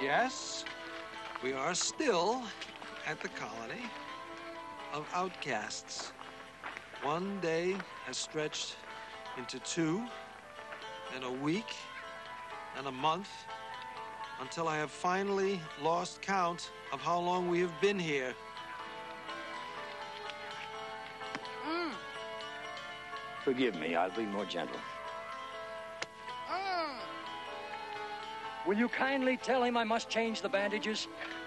Yes, we are still at the colony of outcasts. One day has stretched into 2, and a week, and a month, until I have finally lost count of how long we have been here. Forgive me, I'll be more gentle. Will you kindly tell him I must change the bandages?